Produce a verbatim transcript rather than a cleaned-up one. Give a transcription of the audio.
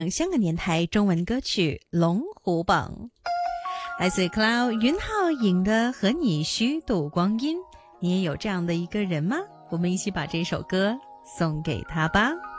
香港电台中文歌曲《龙虎榜》，来自 Cloud 云浩影的《和你虚度光阴》。你也有这样的一个人吗？我们一起把这首歌送给他吧。